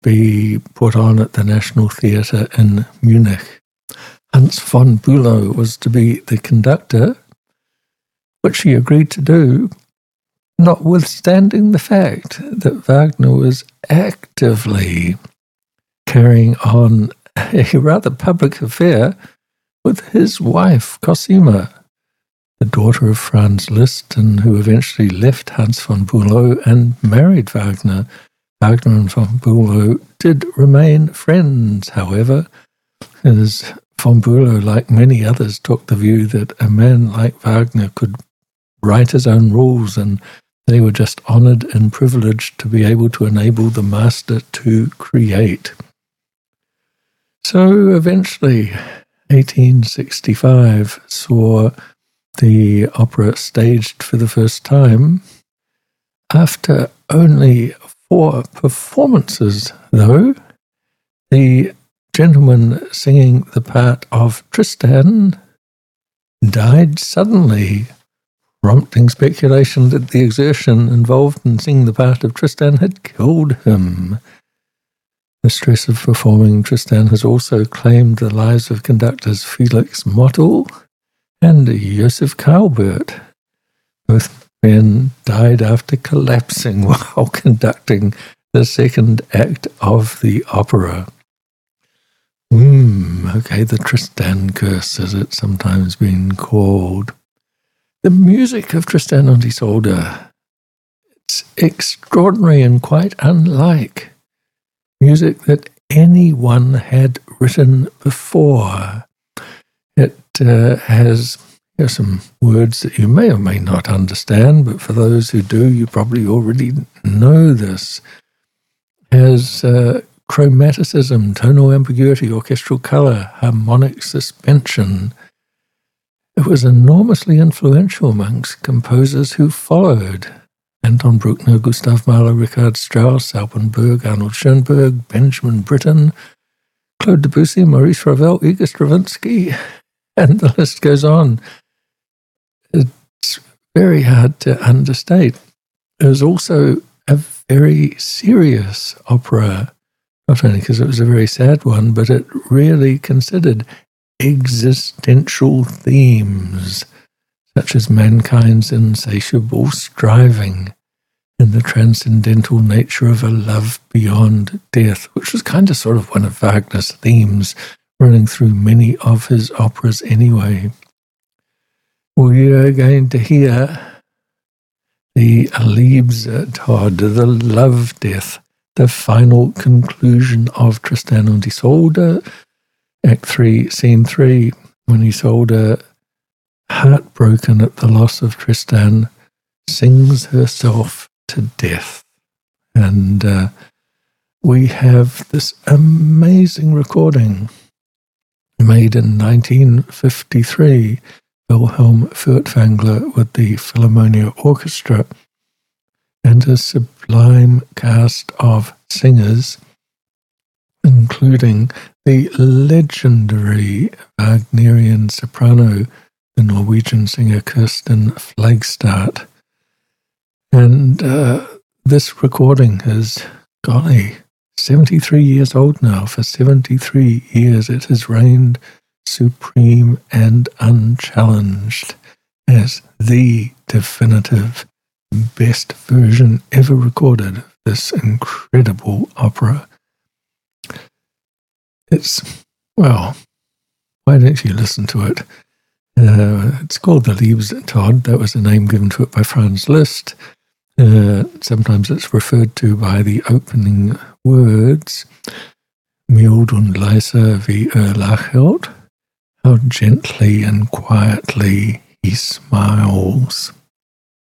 be put on at the National Theatre in Munich. Hans von Bülow was to be the conductor, which he agreed to do, notwithstanding the fact that Wagner was actively carrying on a rather public affair with his wife, Cosima, the daughter of Franz Liszt, and who eventually left Hans von Bülow and married Wagner. Wagner and von Bülow did remain friends, however, as von Bülow, like many others, took the view that a man like Wagner could write his own rules, and they were just honoured and privileged to be able to enable the master to create. So eventually, 1865 saw the opera staged for the first time. After only 4 performances, though, the gentleman singing the part of Tristan died suddenly, prompting speculation that the exertion involved in singing the part of Tristan had killed him. The stress of performing Tristan has also claimed the lives of conductors Felix Mottl and Joseph Karlbert. Both men died after collapsing while conducting the second act of the opera. Okay, the Tristan curse, as it's sometimes been called. The music of Tristan und Isolde, it's extraordinary and quite unlike music that anyone had written before. It has some words that you may or may not understand, but for those who do, you probably already know this. Has chromaticism, tonal ambiguity, orchestral colour, harmonic suspension. It was enormously influential amongst composers who followed. Anton Bruckner, Gustav Mahler, Richard Strauss, Alban Berg, Arnold Schoenberg, Benjamin Britten, Claude Debussy, Maurice Ravel, Igor Stravinsky, and the list goes on. It's very hard to understate. It was also a very serious opera, not only because it was a very sad one, but it really considered existential themes, such as mankind's insatiable striving and the transcendental nature of a love beyond death, which was kind of sort of one of Wagner's themes running through many of his operas anyway. We are going to hear the Liebestod, the love death, the final conclusion of Tristan und Isolde, Act 3, Scene 3, when Isolde, heartbroken at the loss of Tristan, sings herself to death. And we have this amazing recording made in 1953, Wilhelm Furtwängler with the Philharmonia Orchestra, and a sublime cast of singers, including the legendary Wagnerian soprano, the Norwegian singer Kirsten Flagstad. And this recording is, 73 years old now. For 73 years it has reigned supreme and unchallenged as the definitive best version ever recorded of this incredible opera. It's, well, why don't you listen to it? It's called the Liebestod. That was the name given to it by Franz Liszt. Sometimes it's referred to by the opening words, mild und leise wie lächelt, how gently and quietly he smiles.